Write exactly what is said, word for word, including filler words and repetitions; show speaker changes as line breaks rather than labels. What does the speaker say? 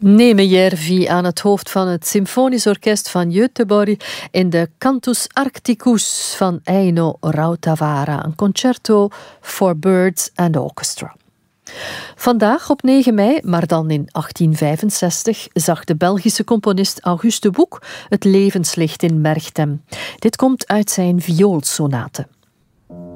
Neme Järvi aan het hoofd van het Symfonisch Orkest van Göteborg in de Cantus Arcticus van Eino Rautavaara, een concerto for birds and orchestra. Vandaag op negen mei, maar dan in achttien vijfenzestig, zag de Belgische componist Auguste Boek het levenslicht in Merchtem. Dit komt uit zijn vioolsonate.